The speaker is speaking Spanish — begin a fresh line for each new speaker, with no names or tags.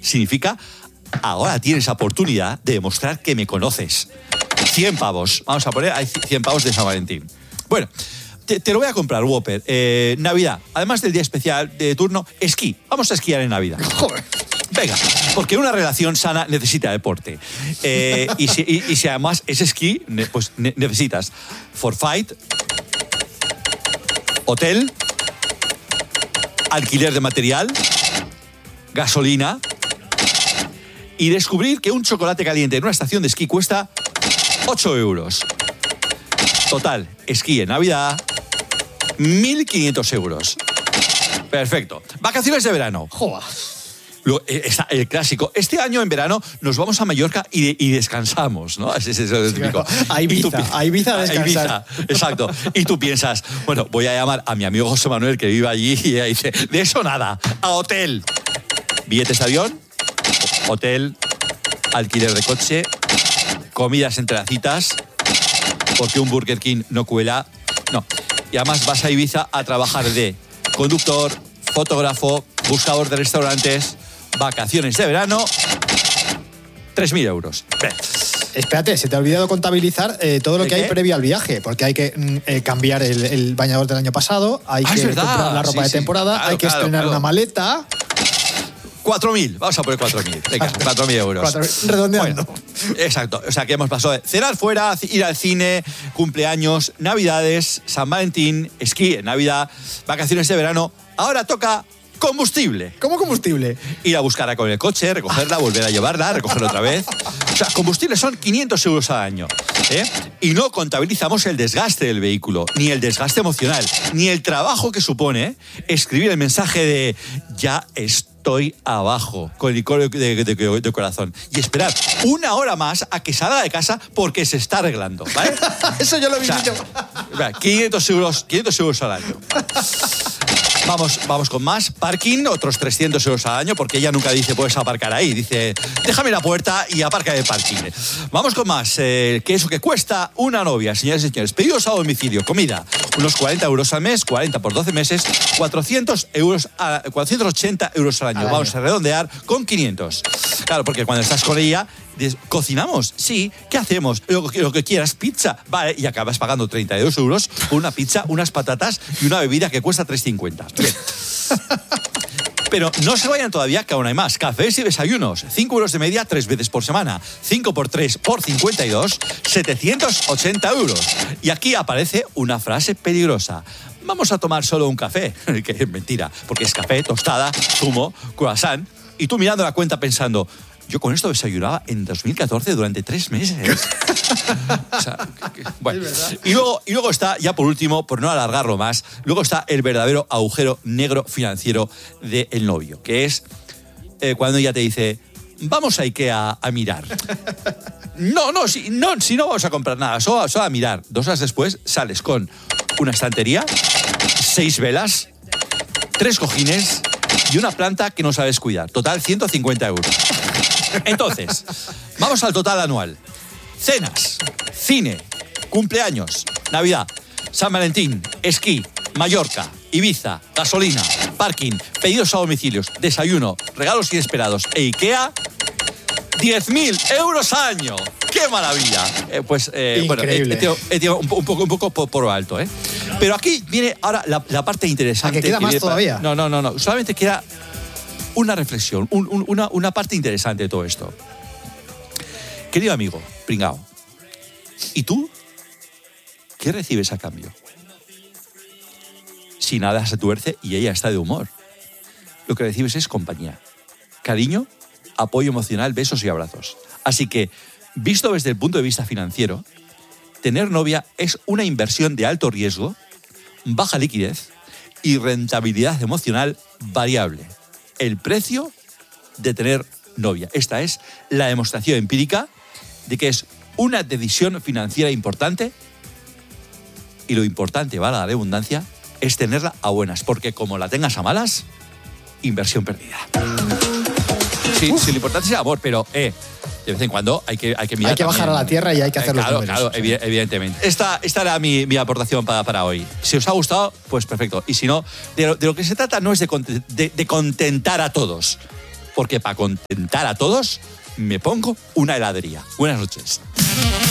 significa ahora tienes la oportunidad de demostrar que me conoces. 100 pavos. Vamos a poner, hay 100 pavos de San Valentín. Bueno, te lo voy a comprar, Whopper. Navidad, además del día especial de turno, esquí. Vamos a esquiar en Navidad.
Joder.
Venga, porque una relación sana necesita deporte. Y si además es esquí, pues necesitas forfait, hotel, alquiler de material, gasolina y descubrir que un chocolate caliente en una estación de esquí cuesta 8 euros. Total, esquí en Navidad, 1.500 euros. Perfecto. Vacaciones de verano.
Joder.
Está el clásico. Este año en verano nos vamos a Mallorca y descansamos, ¿no? Ese es el típico.
A Ibiza a descansar.
Exacto. Y tú piensas, bueno, voy a llamar a mi amigo José Manuel que vive allí y ella dice, de eso nada, a hotel. Billetes de avión, hotel, alquiler de coche, comidas entre las citas, porque un Burger King no cuela. No. Y además vas a Ibiza a trabajar de conductor, fotógrafo, buscador de restaurantes, vacaciones de verano, 3.000 euros. Bien.
Espérate, se te ha olvidado contabilizar todo lo que hay previo al viaje, porque hay que cambiar el bañador del año pasado, hay que comprar la ropa de temporada, claro, hay que estrenar una maleta.
4.000, vamos a poner 4.000. Venga, 4.000 euros.
4.000, redondeando.
Bueno, exacto, o sea que hemos pasado de cenar fuera, ir al cine, cumpleaños, navidades, San Valentín, esquí en Navidad, vacaciones de verano. Ahora toca combustible.
¿Cómo combustible?
Ir a buscarla con el coche, recogerla, volver a llevarla, recogerla otra vez. O sea, combustible son 500 euros al año. Y no contabilizamos el desgaste del vehículo, ni el desgaste emocional, ni el trabajo que supone escribir el mensaje de ya estoy abajo, con el icono de corazón, y esperar una hora más a que salga de casa porque se está arreglando, ¿vale?
Eso yo lo he visto.
500 euros al año. Vamos con más. Parking, otros 300 euros al año, porque ella nunca dice puedes aparcar ahí. Dice, déjame la puerta y aparca en el parking. Vamos con más. ¿Qué es lo que cuesta una novia, señores y señores? Pedidos a domicilio, comida, unos 40 euros al mes, 40 por 12 meses, 480 euros al año. Vamos a redondear con 500. Claro, porque cuando estás con ella, ¿cocinamos? Sí. ¿Qué hacemos? Lo que quieras, pizza. Vale, y acabas pagando 32 euros por una pizza, unas patatas y una bebida que cuesta 3,50. Bien. Pero no se vayan todavía, que aún hay más. Cafés y desayunos. 5 euros de media, 3 veces por semana. 5 por 3 por 52, 780 euros. Y aquí aparece una frase peligrosa. Vamos a tomar solo un café. Que es mentira, porque es café, tostada, zumo, croissant. Y tú mirando la cuenta pensando, yo con esto desayunaba en 2014 durante 3 meses. O sea, bueno. Y luego está, ya por último, por no alargarlo más, luego está el verdadero agujero negro financiero del novio, que es cuando ella te dice, vamos a Ikea a mirar. Si no vamos a comprar nada, solo a mirar. 2 horas después sales con una estantería, 6 velas, 3 cojines y una planta que no sabes cuidar. Total, 150 euros. Entonces, vamos al total anual. Cenas, cine, cumpleaños, Navidad, San Valentín, esquí, Mallorca, Ibiza, gasolina, parking, pedidos a domicilios, desayuno, regalos inesperados e Ikea, 10.000 euros al año. ¡Qué maravilla! Bueno, he tirado un poco por lo alto, ¿eh? Pero aquí viene ahora la parte interesante.
¿A que queda más todavía?
No. Solamente queda una reflexión, una parte interesante de todo esto. Querido amigo, pringao, ¿y tú qué recibes a cambio? Si nada se tuerce y ella está de humor, lo que recibes es compañía, cariño, apoyo emocional, besos y abrazos. Así que, visto desde el punto de vista financiero, tener novia es una inversión de alto riesgo, baja liquidez y rentabilidad emocional variable. El precio de tener novia. Esta es la demostración empírica de que es una decisión financiera importante, y lo importante, valga la redundancia, es tenerla a buenas, porque como la tengas a malas, inversión perdida. Sí, lo importante es el amor, pero de vez en cuando hay que mirar.
Hay que bajar a la tierra y hay que hacer los números.
Claro, evidentemente. Esta era mi aportación para hoy. Si os ha gustado, pues perfecto. Y si no, de lo que se trata no es de contentar a todos. porque para contentar a todos me pongo una heladería. Buenas noches.